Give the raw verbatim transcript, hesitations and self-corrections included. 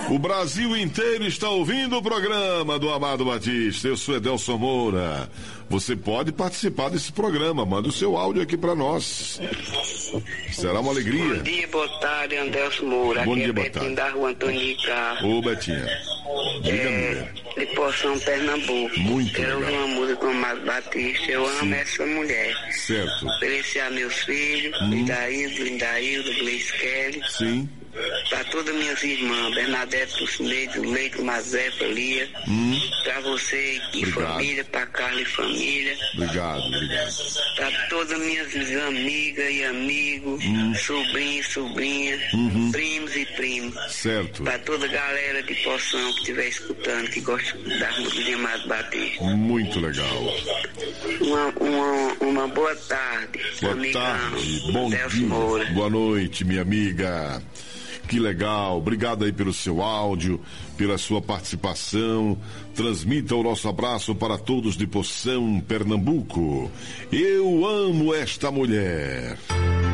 O Brasil inteiro está ouvindo o programa do Amado Batista. Eu sou Edelson Moura. Você pode participar desse programa. Manda o seu áudio aqui para nós. Será uma alegria. Bom dia, boa tarde, Edelson Moura. Bom aqui dia, é boa Betinho tarde. da rua Antônio de Carro. Ô, Betinha. Diga, É, de Poção, Pernambuco. Muito Quero legal. ouvir uma música com o Amado Batista. Eu amo Sim. essa mulher. Certo. Oferecer a meus filhos, Hum. Lindaíldo, Lindaíldo, Gleice Kelly. Sim. Para todas minhas irmãs, Bernadette Lucineide, Leite, Mazefa, Lia. Hum. Para você e Obrigado. família, para Carla e família. Obrigado, obrigado. Para todas minhas amigas e amigos, Hum. sobrinhos e sobrinhas, Uhum. primos e primos. Certo. Para toda a galera de Poção que estiver escutando, que gosta das músicas de Amado Batista. Muito legal. Uma, uma, uma boa tarde, Boa amigão. tarde, bom Delcio dia, Moura. boa noite, minha amiga. Que legal, obrigado aí pelo seu áudio, pela sua participação. Transmita o nosso abraço para todos de Poção, Pernambuco. Eu amo esta mulher.